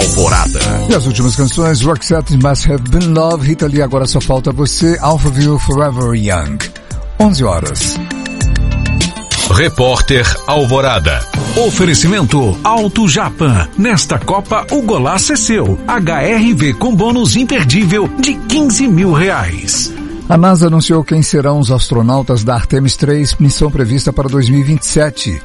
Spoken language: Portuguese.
Alvorada. E as últimas canções, Roxette, Must Have Been Love, Rita Lee, Agora Só Falta Você, Alphaville, Forever Young. 11 horas. Repórter Alvorada. Oferecimento Auto Japan. Nesta Copa, o golaço é seu. HRV com bônus imperdível de R$15 mil. A NASA anunciou quem serão os astronautas da Artemis 3, missão prevista para 2027.